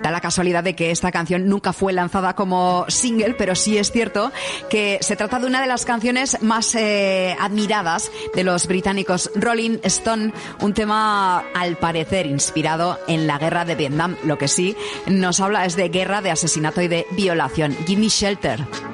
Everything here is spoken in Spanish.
Da la casualidad de que esta canción nunca fue lanzada como single, pero sí es cierto que se trata de una de las canciones más admiradas de los británicos Rolling Stone, un tema al parecer inspirado en la guerra de Vietnam. Lo que sí nos habla es de guerra, de asesinato y de violación. Gimme Shelter.